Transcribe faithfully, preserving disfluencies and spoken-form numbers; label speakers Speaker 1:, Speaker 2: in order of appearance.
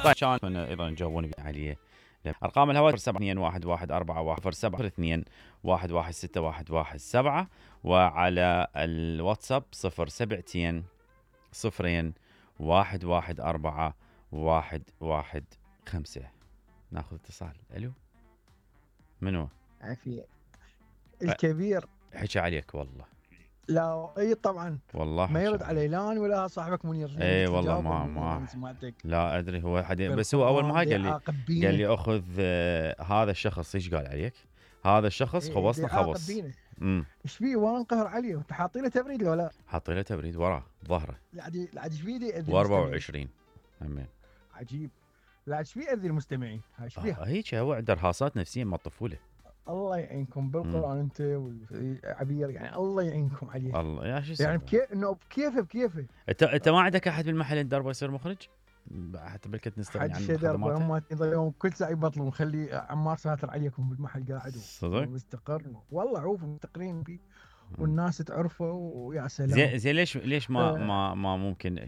Speaker 1: طيب كان ايضا تجاوبوني عليه. ارقام الهواتف سبعة اثنين واحد واحد أربعة واحد سبعة اثنين واحد واحد ستة واحد واحد سبعة، وعلى الواتساب صفر سبعتين صفرين واحد واحد أربعة واحد واحد خمسة. ناخذ اتصال. الو، منو؟
Speaker 2: عافية الكبير.
Speaker 1: حكي عليك والله.
Speaker 2: لا اي طبعا
Speaker 1: والله
Speaker 2: ما يرد
Speaker 1: حكي
Speaker 2: علي لا أنا ولا صاحبك منير.
Speaker 1: اي والله ما ما
Speaker 2: سمعتك
Speaker 1: لا ادري هو حد، بس هو اول ما هاي قال لي قال لي اخذ آه هذا الشخص. ايش قال عليك؟ هذا الشخص
Speaker 2: إيه
Speaker 1: خبصنا خبص.
Speaker 2: امم ايش فيه وانقهر عليه؟ انت حاطين له تبريد ولا لا؟
Speaker 1: حاطين له تبريد وراه ظهره.
Speaker 2: لا عاد لا عاد ايش فيه يأذي
Speaker 1: وأربعة وعشرين. امين.
Speaker 2: عجيب. لا عاد ايش فيه يأذي المستمعين؟ ايش فيها؟
Speaker 1: آه هيك هو عنده رهاصات نفسيه من الطفوله.
Speaker 2: الله يعينكم بالقران انت والعبير، يعني الله يعينكم عليه.
Speaker 1: الله يا شو
Speaker 2: يعني بكيف انه بكيفه بكيفه.
Speaker 1: انت انت ما عندك احد بالمحل الدرب يصير مخرج؟ حتى بالكت نستغني عن خدماته.
Speaker 2: هم يضيعون كل ساعه يبطلون. خلي عمار ساتر عليكم بالمحل قاعد
Speaker 1: صدق
Speaker 2: مستقر والله. عوف مستقرين فيه والناس تعرفه ويا سلام.
Speaker 1: زين زين ليش ليش ما آه ما ما ممكن